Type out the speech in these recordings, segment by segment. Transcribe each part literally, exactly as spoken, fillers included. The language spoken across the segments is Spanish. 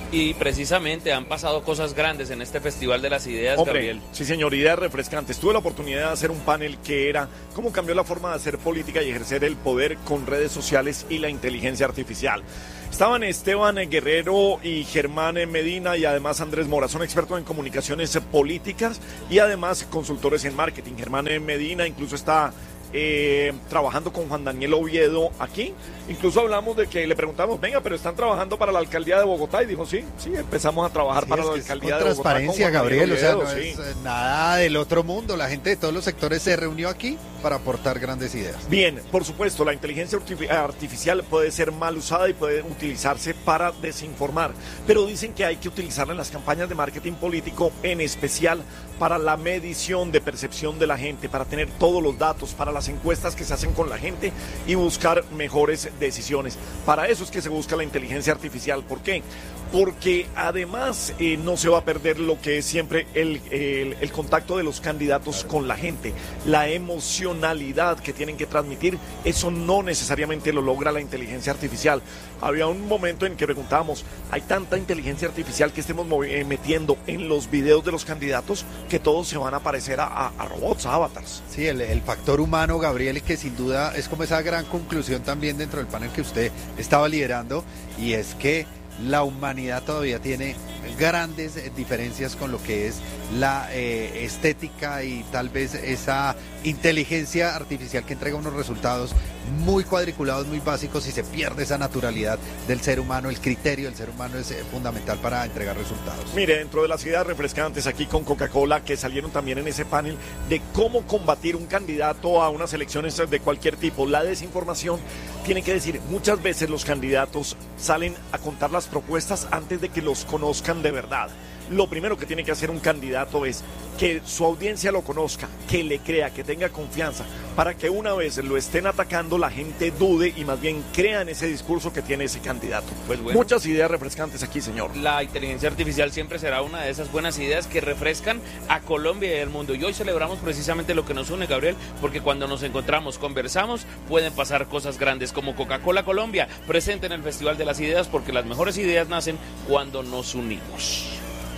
Y precisamente han pasado cosas grandes en este Festival de las Ideas, Hombre, Gabriel. Sí, señor, ideas refrescantes. Tuve la oportunidad de hacer un panel que era cómo cambió la forma de hacer política y ejercer el poder con redes sociales y la inteligencia artificial. Estaban Esteban Guerrero y Germán Medina y además Andrés Mora. Son expertos en comunicaciones políticas y además consultores en marketing. Germán Medina incluso está eh, trabajando con Juan Daniel Oviedo aquí. Incluso hablamos de que le preguntamos, venga, pero están trabajando para la alcaldía de Bogotá. Y dijo, sí, sí, empezamos a trabajar sí, para es la que alcaldía es de con Bogotá. transparencia, con Juan Daniel Gabriel, o sea, Oviedo, no sí. es eh, nada del otro mundo. La gente de todos los sectores se reunió aquí para aportar grandes ideas. Bien, por supuesto, la inteligencia artificial puede ser mal usada y puede utilizarse para desinformar, pero dicen que hay que utilizarla en las campañas de marketing político, en especial para la medición de percepción de la gente, para tener todos los datos, para las encuestas que se hacen con la gente y buscar mejores decisiones. Para eso es que se busca la inteligencia artificial. ¿Por qué? Porque además eh, no se va a perder lo que es siempre el, el, el contacto de los candidatos claro. con la gente, la emocionalidad que tienen que transmitir, eso no necesariamente lo logra la inteligencia artificial. Había un momento en que preguntábamos, ¿hay tanta inteligencia artificial que estemos eh, metiendo en los videos de los candidatos que todos se van a parecer a, a, a robots, a avatars? Sí, el, el factor humano, Gabriel, que sin duda es como esa gran conclusión también dentro del panel que usted estaba liderando, y es que la humanidad todavía tiene grandes diferencias con lo que es la eh, estética y tal vez esa inteligencia artificial que entrega unos resultados muy cuadriculados, muy básicos, y se pierde esa naturalidad del ser humano. El criterio del ser humano es eh, fundamental para entregar resultados. Mire, dentro de las ideas refrescantes aquí con Coca-Cola que salieron también en ese panel de cómo combatir un candidato a unas elecciones de cualquier tipo, la desinformación, tiene que decir, muchas veces los candidatos salen a contar las propuestas antes de que los conozcan de verdad. Lo primero que tiene que hacer un candidato es que su audiencia lo conozca, que le crea, que tenga confianza, para que una vez lo estén atacando la gente dude y más bien crea en ese discurso que tiene ese candidato. Pues bueno, muchas ideas refrescantes aquí, señor. La inteligencia artificial siempre será una de esas buenas ideas que refrescan a Colombia y al mundo. Y hoy celebramos precisamente lo que nos une, Gabriel, porque cuando nos encontramos, conversamos, pueden pasar cosas grandes como Coca-Cola Colombia, presente en el Festival de las Ideas, porque las mejores ideas nacen cuando nos unimos.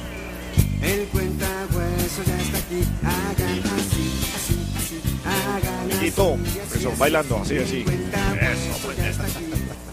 El cuentahueso ya está aquí, hagan así, así, así, hagan así. Amiguito, eso, bailando, así, así. Eso, ya está aquí.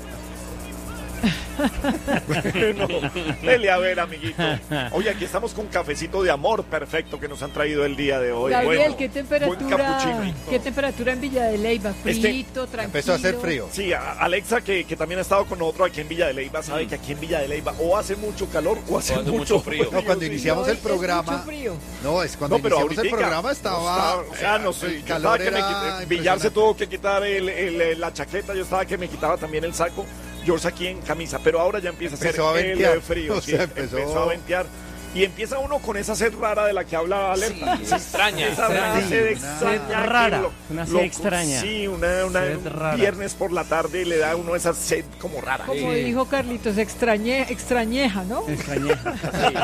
Bueno, dele a ver, amiguito. Oye, aquí estamos con cafecito de amor perfecto que nos han traído el día de hoy. Gabriel, bueno, ¿qué temperatura qué temperatura en Villa de Leyva? Frito, este, tranquilo. Empezó a hacer frío. Sí, Alexa, que, que también ha estado con nosotros aquí en Villa de Leyva, sabe mm. que aquí en Villa de Leyva o hace mucho calor o hace, o hace mucho, mucho frío. No, cuando iniciamos no, el programa. Es frío. No, es cuando no, pero iniciamos el programa estaba. No estaba o sea, no sé. Yo estaba que me quité, Villar se tuvo que quitar el, el, el, la chaqueta, yo estaba que me quitaba también el saco. George aquí en camisa, pero ahora ya empieza empezó a hacer el frío, o sí, sea, empezó... empezó a ventear. Y empieza uno con esa sed rara de la que habla Alerta. Sí, se extraña. Esa extraña. sed extraña. rara. Lo, una sed lo, extraña. Sí, una, una un viernes por la tarde le da a uno esa sed como rara. Como sí. dijo Carlitos, extrañe, extrañeja, ¿no? Extrañeja.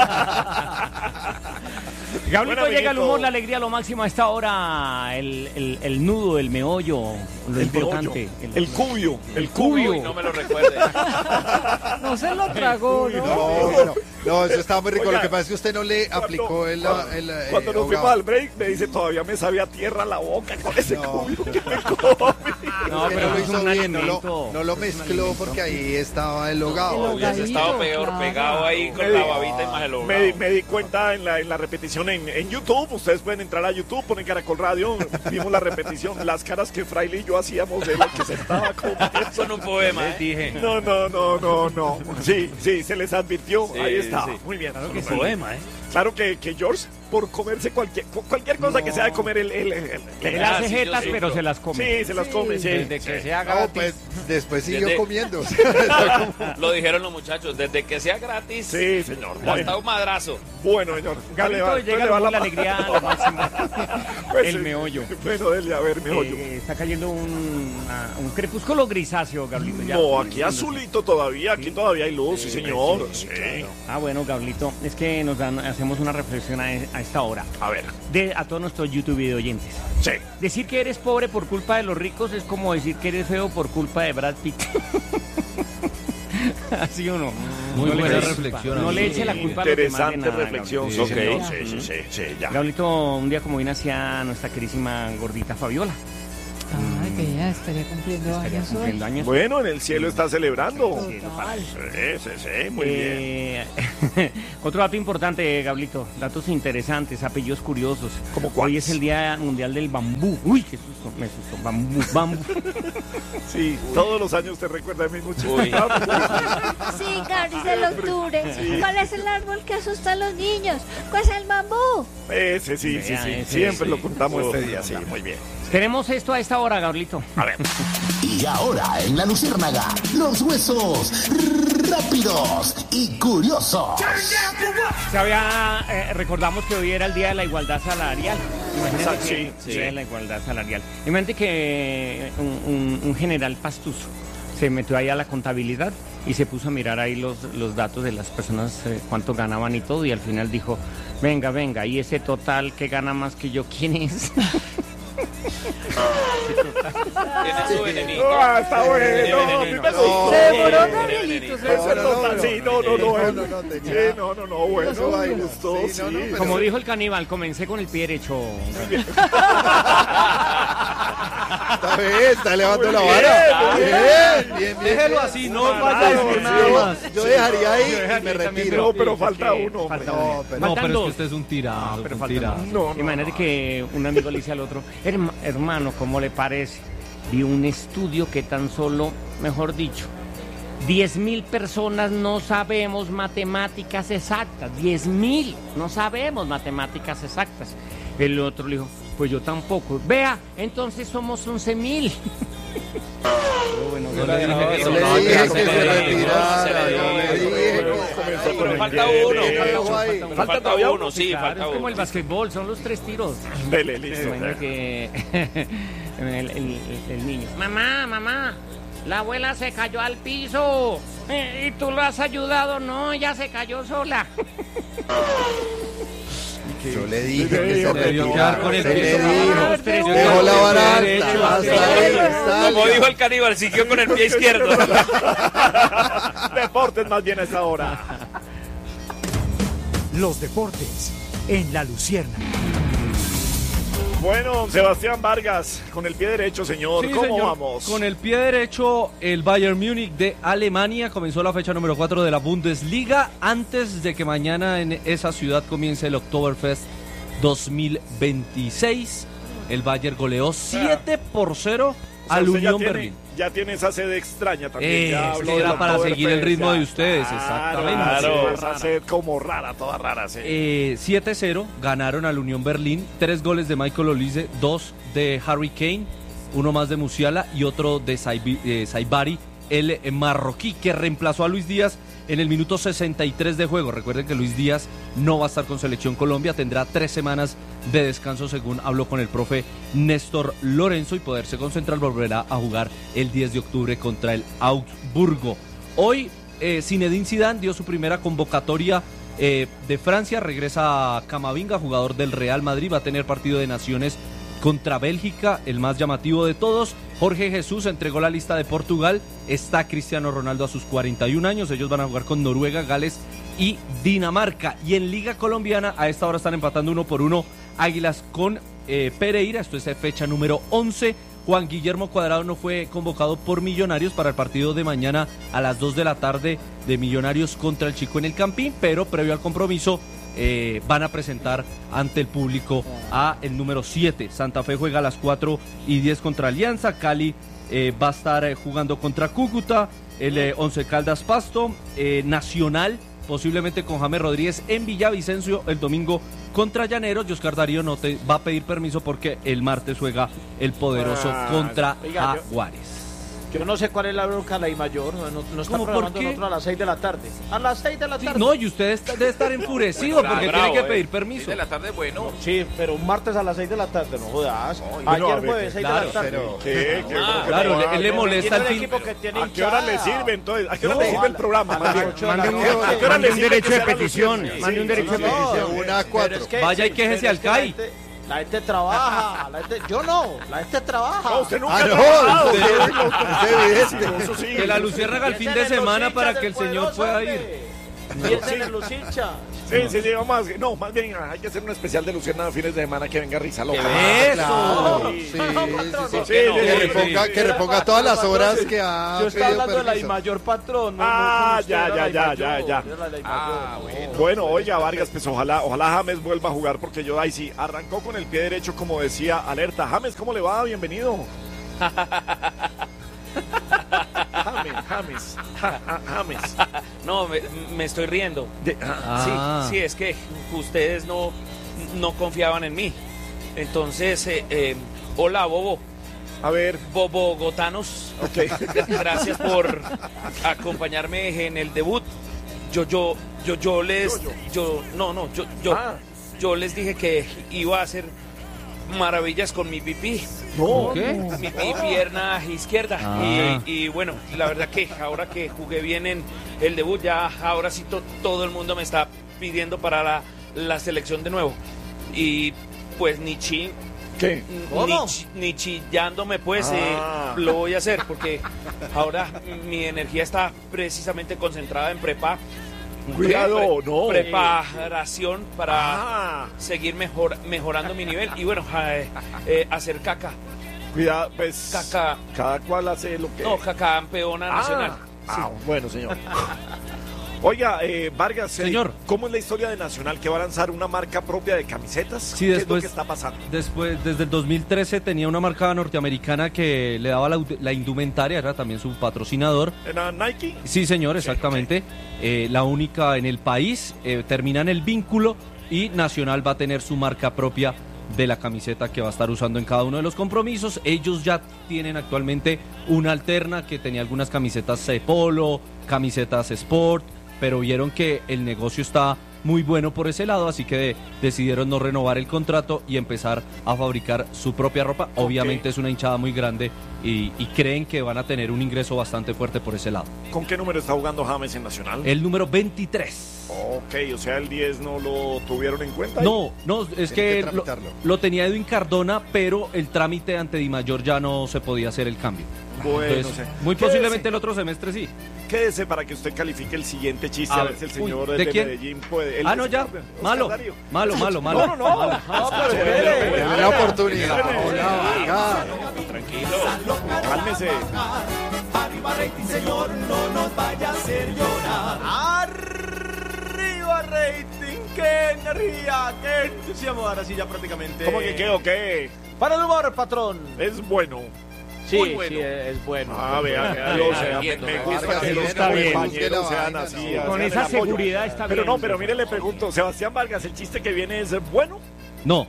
Sí. Gablito, llega el humor, la alegría, lo máximo a esta hora. El, el, el nudo, el meollo, el picante. El, el cubio. El cubio. Uy, no me lo recuerde. No se lo tragó, ¿no? No, bueno, no, eso estaba muy rico. Oiga, lo que pasa es que usted no le cuando, aplicó el... Cuando, el, el cuando eh, nos fuimos al break, me dice, todavía me sabía tierra la boca con ese no. cubio que me comí. No, pero no lo hizo bien, no lo, no lo mezcló porque ahí estaba el hogado. Ya se estaba peor, claro. Pegado ahí con me la di, babita y más el hogado. Me, me di cuenta en la, en la repetición en, en YouTube. Ustedes pueden entrar a YouTube, ponen Caracol Radio, vimos la repetición, las caras que Fraile y yo hacíamos de lo que se estaba comiendo. Son un poema, ¿eh? Dije. No, no, no, no, no. Sí, sí, se les advirtió. Sí, ahí está. Sí. Muy bien. Claro que es poema, ¿eh? Claro que, que George, por comerse cualquier cualquier cosa no. que sea de comer, él, él, él, él, él hace jetas, sí, pero se las come. Sí, se las come, sí. Desde que sí. sea gratis. No, pues, después siguió desde... comiendo. Lo dijeron los muchachos, desde que sea gratis. Sí, señor. Hasta un madrazo. Bueno, señor. Gablito, va, llega la, la alegría a la máxima. Pues el meollo. Bueno, dele, a ver, meollo. Eh, está cayendo un, uh, un crepúsculo grisáceo, Gablito. Ya. No, aquí azulito todavía, aquí todavía hay luz, sí, sí señor. Sí. Sí. Ah, bueno, Gablito, es que nos dan, hacemos una reflexión a, a esta hora. A ver. De, a todos nuestros YouTube video oyentes. Sí. Decir que eres pobre por culpa de los ricos es como decir que eres feo por culpa de Brad Pitt. Así uno. Muy no buena le, reflexión. No le eche la culpa a los demás de Interesante nada, reflexión. Gabriel. Ok, Sí, sí, sí, sí, sí, ya. Gabrielito, un día como viene hacia nuestra querísima gordita Fabiola. Ay, vea, estaría cumpliendo Estaría años cumpliendo hoy. años. Bueno, en el cielo está celebrando. Total. Sí, sí, sí, muy bien. Eh, otro dato importante, Gablito, datos interesantes, apellidos curiosos. ¿Cómo Hoy cuáles? es el Día Mundial del Bambú. Uy, qué susto, me asustó. Bambú, bambú. Sí, todos los años te recuerda a mí mucho. Uy. Sí, Gabriel, del octubre. ¿Cuál es el árbol que asusta a los niños? ¿Cuál es el bambú? Ese sí, sí, Vea, sí. ese Siempre sí. lo contamos Oh, este día, sí, muy bien. Tenemos esto a esta hora, Gabrielito. A ver. Y ahora en La Luciérnaga, los huesos rápidos y curiosos. Se había, eh, recordamos que hoy era el Día de la Igualdad Salarial. Imagínate Exacto, que sí, Día de la Igualdad Salarial. Imagínate que un, un- un general pastuso se metió ahí a la contabilidad y se puso a mirar ahí los, los datos de las personas, eh, cuánto ganaban y todo, y al final dijo, venga, venga, y ese total que gana más que yo, ¿quién es? Tiene su venenito. Ah, está bueno. Tiene No, a mí venenito. me gustó. Se demoró, Tiene Gabrielito, venenito. se Ese demoró. total, sí, no, no, no. No, eh. no, no, tenía- Sí, no, no, no, bueno, me gustó, Sí, sí. no, no, pero- Como dijo el caníbal, comencé con el pie derecho. Está bien, está elevando la Muy vara. bien, Bien, bien, bien. Déjelo así, no Claro, vaya a decir sí. nada más. Yo dejaría ahí Yo y dejaría me ahí también, retiro. No, pero Sí, falta sí, uno, falta hombre. No, uno. pero- No, Faltan pero es dos. que usted es un tirado, No, pero un faltan tirado. dos. No, no, Imagínate no. que un amigo le dice al otro, "Herma- hermano, ¿cómo le parece? Vi un estudio que tan solo, mejor dicho, diez mil personas no sabemos matemáticas exactas. diez mil no sabemos matemáticas exactas. El otro le dijo, pues yo tampoco. Vea, entonces somos once mil. Yo le dije que Yo no, le no, dije ya que se se le dio. retirara. se le Yo dio. le dije que- Comenzó con Pero el falta pie uno. derecho. ahí. Falta, Falta todavía uno, sí, Claro, falta es como el uno. basquetbol, son los tres tiros. Dele, listo. Imagina que el, el- el niño. Mamá, mamá, la abuela se cayó al piso. Eh, ¿Y tú lo has ayudado? No, ella se cayó sola. Yo le dije Se que se debió quedar retirara. con el Se le pie. dijo. Los tres Dejó la vara Derecho, alta. Hasta ahí, Como salga. dijo el caníbal, siguió con el pie izquierdo. Deportes más bien a esta hora. Los deportes en La Luciérnaga. Bueno, Sebastián Vargas, con el pie derecho, señor. Sí, ¿Cómo señor. vamos? Con el pie derecho, el Bayern Múnich de Alemania comenzó la fecha número cuatro de la Bundesliga antes de que mañana en esa ciudad comience el Oktoberfest dos mil veintiséis. El Bayern goleó siete por cero O sea, al usted ya Unión tiene- Berlín. Ya tiene esa sede extraña también. Eh, ya es habló que era del para Oktoberfest, seguir el ritmo ya. de ustedes, Claro, exactamente. Claro, Claro. esa sed como rara, toda rara, sí. Eh, siete cero ganaron al Unión Berlín, tres goles de Michael Olise, dos de Harry Kane, uno más de Musiala y otro de Saibi- eh, Saibari, el eh, marroquí, que reemplazó a Luis Díaz en el minuto sesenta y tres de juego. Recuerden que Luis Díaz no va a estar con Selección Colombia, tendrá tres semanas de descanso según habló con el profe Néstor Lorenzo, y poderse concentrar, volverá a jugar el diez de octubre contra el Augsburgo. Hoy eh, Zinedine Zidane dio su primera convocatoria eh, de Francia, regresa a Camavinga, jugador del Real Madrid, va a tener partido de naciones contra Bélgica, el más llamativo de todos. Jorge Jesús entregó la lista de Portugal, está Cristiano Ronaldo a sus cuarenta y un años, ellos van a jugar con Noruega, Gales y Dinamarca. Y en Liga Colombiana a esta hora están empatando uno por uno Águilas con eh, Pereira, esto es de fecha número once. Juan Guillermo Cuadrado no fue convocado por Millonarios para el partido de mañana a las dos de la tarde de Millonarios contra el Chico en el Campín, pero previo al compromiso eh, van a presentar ante el público a el número siete. Santa Fe juega a las cuatro y diez contra Alianza, Cali eh, va a estar eh, jugando contra Cúcuta, el eh, Once Caldas Pasto, eh, Nacional posiblemente con James Rodríguez en Villavicencio el domingo contra Llaneros. Y Oscar Darío no te va a pedir permiso porque el martes juega el poderoso Ah, contra oiga, yo- Jaguares. Yo no sé cuál es la bronca la I mayor, no, no, no está ¿Cómo, por programando qué? nosotros a las seis de la tarde. A las seis de la Sí, tarde. no, y usted está- debe estar enfurecido Bueno, porque bravo, tiene que eh. pedir permiso. de la tarde, bueno. Sí, pero un martes a las seis de la tarde, no jodas. bueno, a Ayer ver, jueves, seis claro, de la tarde. pero- ¿Qué? ¿Qué? Ah, Claro, le, él le ¿A molesta el Tiene un fin. equipo que tiene qué hora le hinchada. sirve entonces? ¿A qué hora No, le sirve el a- programa? a más las bien? ocho de la Mande un, noche. ¿A qué hora mande le un sirve derecho que de sea la petición. Luciérnaga? Mande un Sí, derecho de sí, sí. petición. De una a Pero cuatro. es que- Vaya y sí, quéjese pero al es que la C A I. gente- La gente trabaja, la gente, yo no, la gente trabaja. No, usted nunca Ah, ha no, trabajado, usted- usted- es evidente. Eso sí. Que la Luciérnaga el fin de semana para que el señor pueda ir. Piensen en los hinchas. Sí, sí, sí, vamos a- no, más bien hay que hacer un especial de Luciérnaga fines de semana que venga Risa Loca. ¡Eso! Claro, sí, sí, sí. Que reponga, que reponga todas las horas que ha Yo estaba pedido hablando de la I permiso. mayor patrón. no- no Ah, como usted, ya, era ya, la I ya, mayor, ya, ya. era la I Ah, mayor. bueno. Bueno, oiga, Vargas, pues ojalá, ojalá James vuelva a jugar porque yo ahí sí arrancó con el pie derecho, como decía Alerta. James, ¿cómo le va? Bienvenido. James, James, ja- ja- James. No, me, me estoy riendo. De- Ah. Sí, sí, es que ustedes no, no confiaban en mí. Entonces, eh, eh, hola, Bobo. A ver, Bogotanos. ok. Gracias por acompañarme en el debut. Yo, yo, yo, yo les, yo, no, no, yo, yo, Ah. yo les dije que iba a hacer maravillas con mi pipí. No, ¿Qué? no. Mi, mi pierna izquierda. Ah. Y, y bueno, la verdad que ahora que jugué bien en el debut, ya ahora sí to- todo el mundo me está pidiendo para la, la selección de nuevo. Y pues ni chi, ¿Qué? ni, chi- ni chillándome, pues Ah. eh, lo voy a hacer porque ahora mi energía está precisamente concentrada en prepa. Cuidado, pre- no. Preparación para Ah, seguir mejor, mejorando mi nivel y bueno, eh, eh, hacer caca. cuidado, pues. Caca. Cada cual hace lo que. No, caca campeona Ah, nacional. ah, bueno, señor. Oiga, eh, Vargas, eh, Señor. ¿cómo es la historia de Nacional que va a lanzar una marca propia de camisetas? Sí, ¿Qué después- es lo que está pasando? Después, desde el dos mil trece tenía una marca norteamericana que le daba la, la indumentaria, era también su patrocinador. ¿Era Nike? Sí, señor, exactamente. Eh, la única en el país. Eh, terminan el vínculo y Nacional va a tener su marca propia de la camiseta que va a estar usando en cada uno de los compromisos. Ellos ya tienen actualmente una alterna que tenía algunas camisetas de polo, camisetas sport, pero vieron que el negocio está muy bueno por ese lado, así que de- decidieron no renovar el contrato y empezar a fabricar su propia ropa. Obviamente es una hinchada muy grande y, y creen que van a tener un ingreso bastante fuerte por ese lado. ¿Con qué número está jugando James en Nacional? El número veintitrés. Ok, o sea, el diez no lo tuvieron en cuenta. No, no, es Tiene que, que lo, tramitarlo. lo tenía Edwin Cardona, pero el trámite ante Di Mayor ya no se podía hacer el cambio. Bueno, Entonces, sé. muy Quédese. posiblemente el otro semestre sí. Quédese para que usted califique el siguiente chiste, a, A ver ver, si el uy, señor ¿de de, quién? Medellín puede. el Ah, de no, ya. Oscar- Oscar Malo, Darío. malo, malo, malo. No, no, no. Malo. No, pero Chévere, espere. bueno. Dale la oportunidad. Espere. Hola, Vargas. Tranquilo. Cálmese. Arriba rating, señor, no nos vaya a hacer llorar. Arriba rating, qué energía, qué entusiasmo. Ahora sí ya prácticamente. ¿Cómo que qué o qué? Para el humor, patrón. Es bueno. Sí, Muy bueno. sí, es bueno. Ah, vea, vea, Bien, o sea, me, bien, me bien. gusta Vargas, que los está bien. compañeros Busque la sean vaina, así. no. sean Con el esa apoyo. seguridad está Pero bien. no, pero mire, le pregunto, Sebastián Vargas, ¿el chiste que viene es bueno? No,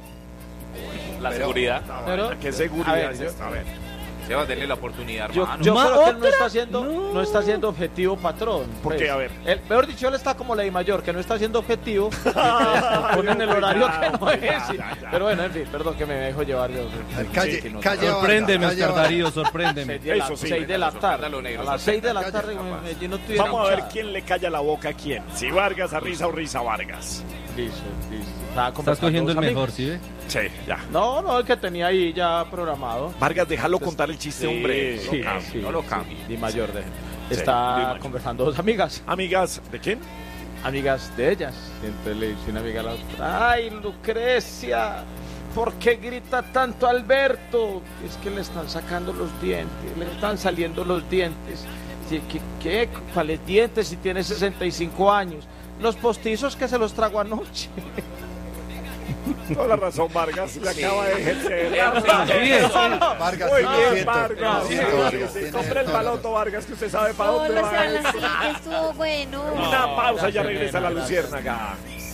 La seguridad. Pero- ¿Qué a seguridad ver, es esta? A ver. Sebas, denle la oportunidad, Yo, hermano. yo ¿Ma- creo que él no otra? está siendo, no. No. está siendo objetivo, patrón. ¿Por qué? A ver. El, peor dicho, él está como ley mayor, que no está siendo objetivo. Ponen el horario que no es. sí. Pero bueno, en fin, perdón que me dejo llevar yo. Calle, Sí, no, calle sorpréndeme, Vargas, Oscar calle Darío, sorpréndeme. seis de la, Eso sí. seis de la tarde. Sorpréndalo, negro, A las seis de la sorpréndalo. tarde Calle, me- me- yo no tuviera Vamos a ver mucha- quién le calla la boca a quién. Si Vargas a Risa o Risa a Vargas. Listo, listo. Estaba Estás conversando cogiendo el con los mejor, amigos. ¿sí ve? Sí, ya. No, no, el que tenía ahí ya programado. Vargas, déjalo contar el chiste, hombre. Sí, No cambie. sí, no lo sí, cambie. Di mayor de. Sí, Está Di mayor. conversando dos amigas. Amigas, ¿de quién? Amigas de ellas. Y entonces le dice una amiga a la otra: ¡ay, Lucrecia! ¿Por qué grita tanto Alberto? Es que le están sacando los dientes, le están saliendo los dientes. Sí, ¿Qué, qué? ¿Cuáles dientes si tiene sesenta y cinco años? Los postizos que se los trago anoche. Toda la razón, Vargas. Le acaba de ejercer. Vargas, Muy sí, lo bien, siento. Vargas. Lo Sí, siento, sí, Vargas, sí. tiene Compre el toda la baloto, Vargas, que usted sabe para dónde Hola, va. Sala, sí, que estuvo bueno. Una pausa, ya regresa la Luciérnaga.